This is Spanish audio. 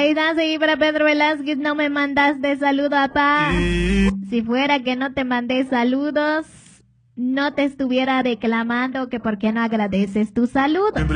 Ahí está, sí, para Pedro Velázquez, no me mandaste saludo, papá. Si fuera que no te mandé saludos, no te estuviera reclamando que por qué no agradeces tu salud.